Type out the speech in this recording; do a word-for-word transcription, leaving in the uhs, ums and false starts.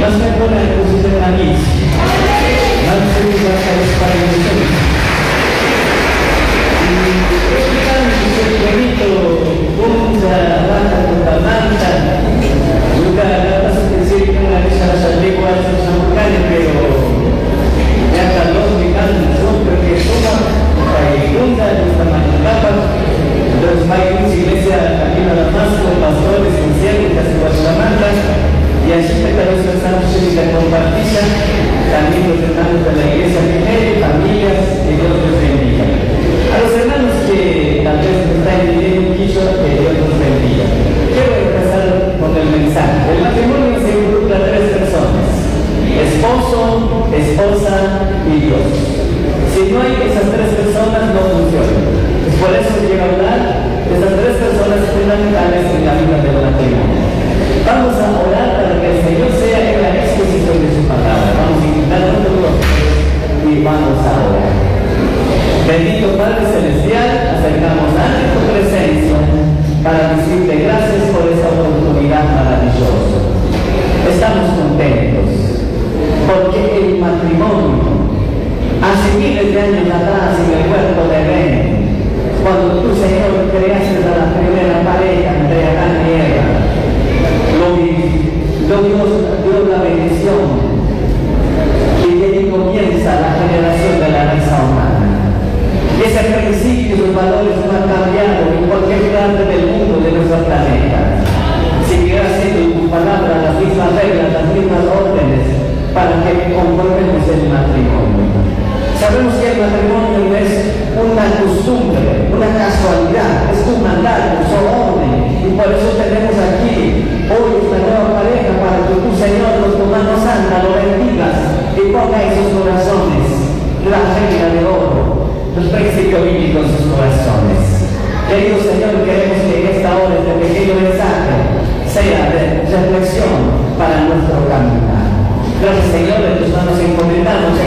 más me pone a cosas de la misa. Más se usa para los padres. Y el bonito, punta, baja, punta, manta. Nunca la vas a decir que una vez a las antiguas samucanes, pero ya calor me cantan, porque toma, hay punta, nuestra manilapa. Los mayores iglesia también a las más con pastores, conciertos, y guachamancas. Y así que tal vez estamos en la compartida, también los hermanos de la iglesia primero, familias, que Dios los bendiga. A los hermanos que tal vez están en el quiso, que Dios los bendiga. Quiero empezar con el mensaje. El matrimonio se involucra a tres personas: esposo, esposa y Dios. Si no hay esas tres personas, no funciona. Es por eso que quiero hablar de esas tres personas fundamentales en la vida del matrimonio. Vamos a orar para que el Señor sea en la exposición de su palabra. Vamos a invitar a todos y vamos a orar. Bendito Padre Celestial, acercamos ante tu presencia para decirte gracias por esta oportunidad maravillosa. Estamos contentos porque el matrimonio hace miles de años atrás en el huerto de Edén, cuando tú, Señor, creaste a la primera pareja entre Adán y Eva, lo, lo Dios dio la bendición y de ahí comienza la generación de la raza humana. Y ese principio y sus valores no han cambiado en cualquier parte del mundo de nuestro planeta. Seguirá siendo tu palabra las mismas reglas, las mismas órdenes para que conformemos el matrimonio. Sabemos que el matrimonio no es una costumbre, una casualidad, es un mandato, es un orden. Y por eso tenemos aquí hoy esta nueva pareja para que tú, Señor, los tu mano santa lo bendigas y ponga en sus corazones la regla de oro, los principios bíblicos en sus corazones. Querido Señor, queremos que en esta hora este pequeño mensaje sea de reflexión para nuestro caminar. Gracias, Señor, en tus manos encomendamos